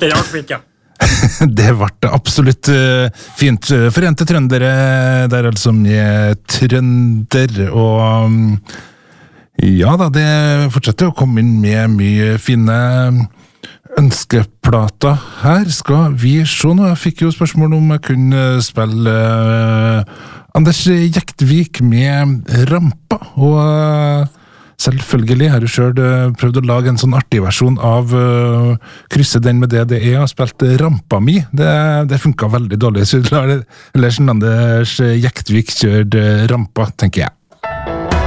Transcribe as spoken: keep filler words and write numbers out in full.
det rart fint, ja. Det ble det absolutt uh, fint. Forente trøndere der altså med trønder, og um, ja da, det fortsetter å komme inn med mye fine ønskeplater. Her skal vi se nå. Jeg fikk jo spørsmål om jeg kunne spille uh, Anders Jektvik med Rampa, og uh, selvfølgelig har du selv prøvd å lage en sånn artig versjon av uh, krysse den med det det er, og spilt Rampa mi. Det, det funket veldig dårlig, så la Lars Anders Jektvik kjøre Rampa, tenker jeg.